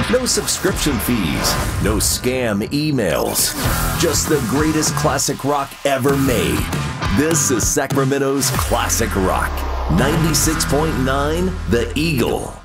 No subscription fees, no scam emails. Just the greatest classic rock ever made. This is Sacramento's Classic Rock. 96.9 The Eagle.